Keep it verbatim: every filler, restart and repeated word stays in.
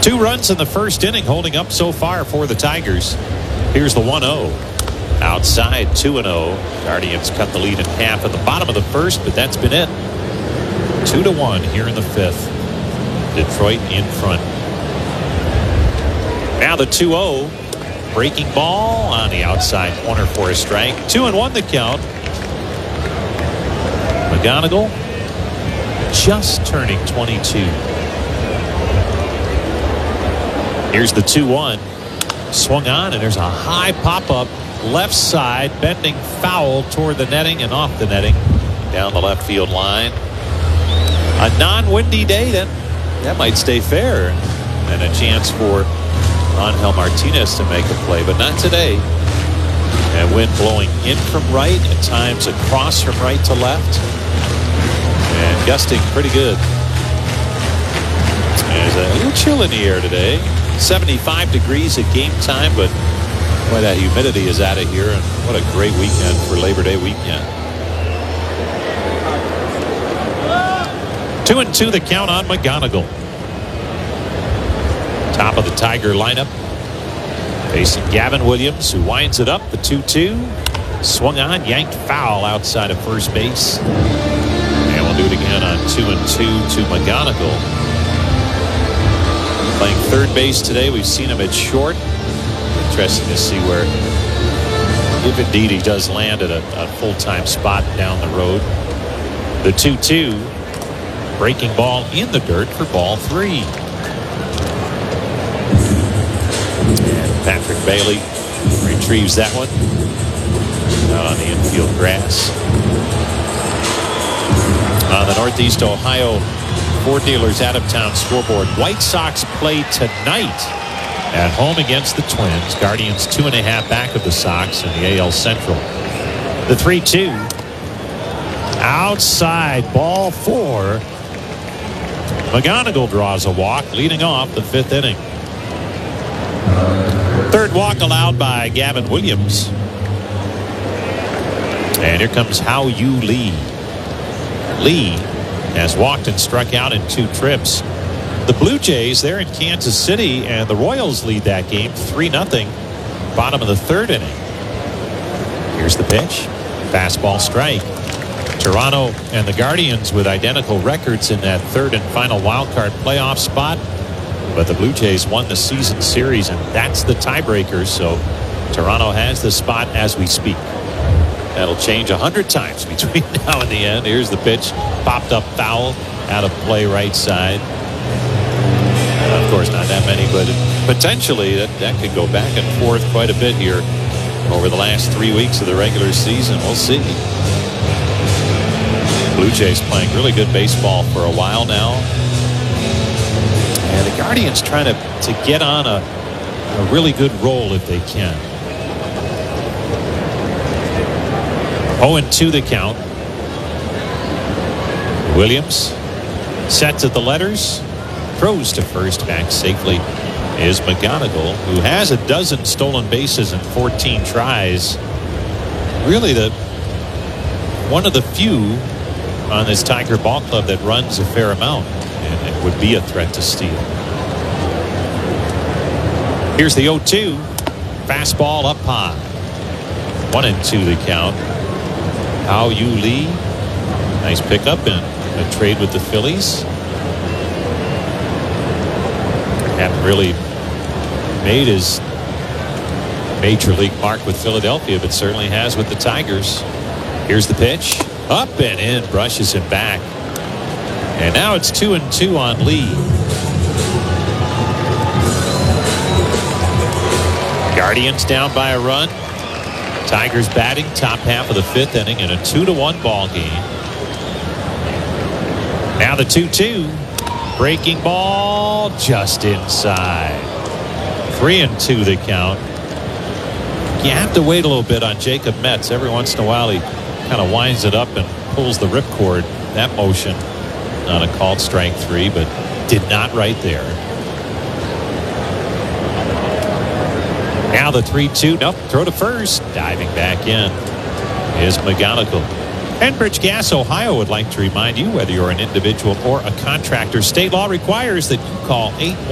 Two runs in the first inning holding up so far for the Tigers. Here's the one oh. Outside two and oh. Guardians cut the lead in half at the bottom of the first, but that's been it. Two to one here in the fifth. Detroit in front. Now the two oh. Breaking ball on the outside corner for a strike. Two and one the count. McGonigal just turning twenty-two. Here's the two one. Swung on, and there's a high pop-up left side, bending foul toward the netting and off the netting down the left field line. A non-windy day, then that might stay fair, and a chance for Angel Martinez to make a play, but not today. And wind blowing in from right, at times across from right to left, and gusting pretty good. There's a little chill in the air today. seventy-five degrees at game time, but boy, that humidity is out of here, and what a great weekend for Labor Day weekend. Two and two the count on McGonigal. Top of the Tiger lineup, facing Gavin Williams, who winds it up. The two two. Swung on, yanked foul outside of first base. And we'll do it again on two and two to McGonigal. Playing third base today. We've seen him at short. Interesting to see where, if indeed he does land at a, a full-time spot down the road. The two two. Breaking ball in the dirt for ball three. And Patrick Bailey retrieves that one out on the infield grass. On the Northeast Ohio Ford Dealers out-of-town scoreboard, White Sox play tonight at home against the Twins. Guardians two and a half back of the Sox in the A L Central. The three two. Outside, ball four. McGonigal draws a walk, leading off the fifth inning. Third walk allowed by Gavin Williams. And here comes Hao-Yu Lee. Lee has walked and struck out in two trips. The Blue Jays, they're in Kansas City, and the Royals lead that game three nothing. Bottom of the third inning. Here's the pitch. Fastball strike. Toronto and the Guardians with identical records in that third and final wildcard playoff spot. But the Blue Jays won the season series, and that's the tiebreaker. So Toronto has the spot as we speak. That'll change a hundred times between now and the end. Here's the pitch. Popped up foul out of play right side. Uh, of course, not that many, but potentially that, that could go back and forth quite a bit here over the last three weeks of the regular season. We'll see. Blue Jays playing really good baseball for a while now. And the Guardians trying to, to get on a, a really good roll if they can. oh and two the count. Williams sets at the letters. Throws to first. Back safely is McGonigal, who has a dozen stolen bases in fourteen tries. Really the one of the few on this Tiger ball club that runs a fair amount, and it would be a threat to steal. Here's the oh two. Fastball up high. One and two the count. Hao-Yu Lee, nice pickup in a trade with the Phillies. Haven't really made his major league mark with Philadelphia, but certainly has with the Tigers. Here's the pitch. Up and in, brushes him back. And now it's two and two on Lee. Guardians down by a run. Tigers batting top half of the fifth inning in a two to one ball game. Now the two two. Breaking ball just inside. Three and two the count. You have to wait a little bit on Jacob Metz. Every once in a while he kind of winds it up and pulls the ripcord. That motion on a called strike three, but did not right there. Now the three two. Nope. Throw to first. Diving back in is McGonigal. Enbridge Gas Ohio would like to remind you, whether you're an individual or a contractor, state law requires that you call eight one